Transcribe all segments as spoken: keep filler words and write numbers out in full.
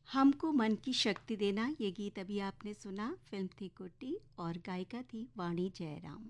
हमको मन की शक्ति देना, ये गीत अभी आपने सुना। फिल्म थी कुट्टी और गायिका थी वाणी जयराम।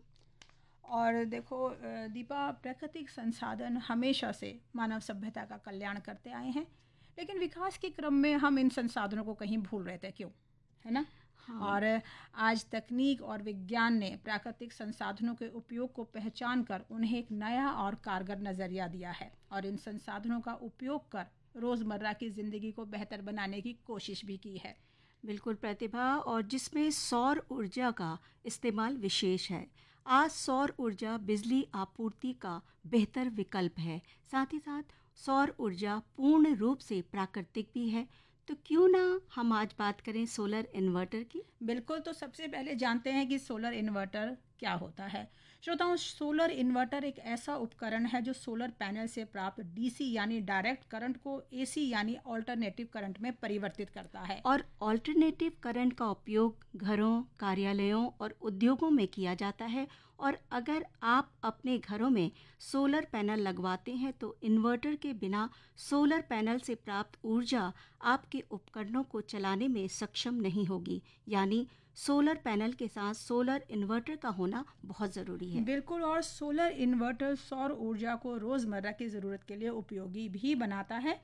और देखो अ, दीपा, प्राकृतिक संसाधन हमेशा से मानव सभ्यता का कल्याण करते आए हैं, लेकिन विकास के क्रम में हम इन संसाधनों को कहीं भूल रहे थे, क्यों? है ना? हाँ, और आज तकनीक और विज्ञान ने प्राकृतिक संसाधनों के उपयोग को पहचान कर उन्हें एक नया और कारगर नज़रिया दिया है, और इन संसाधनों का उपयोग कर रोज़मर्रा की ज़िंदगी को बेहतर बनाने की कोशिश भी की है। बिल्कुल प्रतिभा, और जिसमें सौर ऊर्जा का इस्तेमाल विशेष है। आज सौर ऊर्जा बिजली आपूर्ति का बेहतर विकल्प है। साथ ही साथ सौर ऊर्जा पूर्ण रूप से प्राकृतिक भी है। तो क्यों ना हम आज बात करें सोलर इन्वर्टर की। बिल्कुल, तो सबसे पहले जानते हैं कि सोलर इन्वर्टर क्या होता है। श्रोताओं, सोलर इन्वर्टर एक ऐसा उपकरण है जो सोलर पैनल से प्राप्त डीसी यानी डायरेक्ट करंट को एसी यानी अल्टरनेटिव करंट में परिवर्तित करता है। और ऑल्टरनेटिव करंट का उपयोग घरों, कार्यालयों और उद्योगों में किया जाता है। और अगर आप अपने घरों में सोलर पैनल लगवाते हैं तो इन्वर्टर के बिना सोलर पैनल से प्राप्त ऊर्जा आपके उपकरणों को चलाने में सक्षम नहीं होगी। यानी सोलर पैनल के साथ सोलर इन्वर्टर का होना बहुत ज़रूरी है। बिल्कुल, और सोलर इन्वर्टर सौर ऊर्जा को रोज़मर्रा की ज़रूरत के लिए उपयोगी भी बनाता है।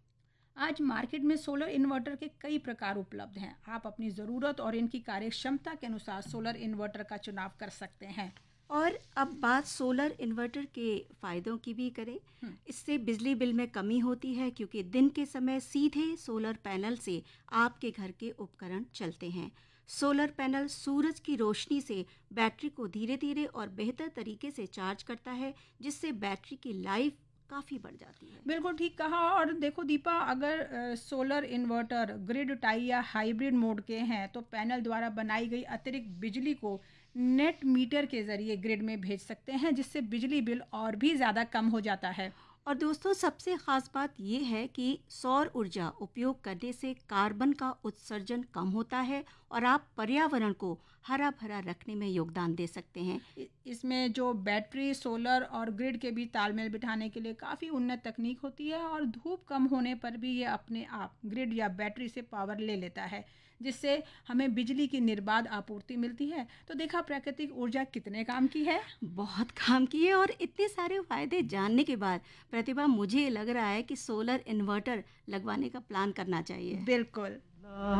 आज मार्केट में सोलर इन्वर्टर के कई प्रकार उपलब्ध हैं। आप अपनी ज़रूरत और इनकी कार्यक्षमता के अनुसार सोलर इन्वर्टर का चुनाव कर सकते हैं। और अब बात सोलर इन्वर्टर के फ़ायदों की भी करें। इससे बिजली बिल में कमी होती है, क्योंकि दिन के समय सीधे सोलर पैनल से आपके घर के उपकरण चलते हैं। सोलर पैनल सूरज की रोशनी से बैटरी को धीरे धीरे और बेहतर तरीके से चार्ज करता है, जिससे बैटरी की लाइफ काफ़ी बढ़ जाती है। बिल्कुल ठीक कहा। और देखो दीपा, अगर अ, सोलर इन्वर्टर ग्रिड टाई या हाइब्रिड मोड के हैं तो पैनल द्वारा बनाई गई अतिरिक्त बिजली को नेट मीटर के ज़रिए ग्रिड में भेज सकते हैं, जिससे बिजली बिल और भी ज़्यादा कम हो जाता है। और दोस्तों, सबसे ख़ास बात ये है कि सौर ऊर्जा उपयोग करने से कार्बन का उत्सर्जन कम होता है और आप पर्यावरण को हरा भरा रखने में योगदान दे सकते हैं। इ- इसमें जो बैटरी, सोलर और ग्रिड के बीच तालमेल बिठाने के लिए काफ़ी उन्नत तकनीक होती है, और धूप कम होने पर भी ये अपने आप ग्रिड या बैटरी से पावर ले लेता है, जिससे हमें बिजली की निर्बाध आपूर्ति मिलती है। तो देखा प्राकृतिक ऊर्जा कितने काम की है। बहुत काम किए, और इतने सारे फ़ायदे जानने के बाद प्रतिभा, मुझे लग रहा है कि सोलर इन्वर्टर लगवाने का प्लान करना चाहिए। बिल्कुल।